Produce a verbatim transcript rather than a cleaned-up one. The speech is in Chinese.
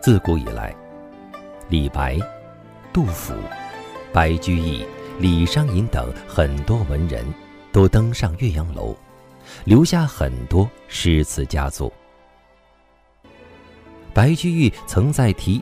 自古以来，李白、杜甫、白居易、李商隐等很多文人都登上岳阳楼，留下很多诗词佳作。白居易曾在题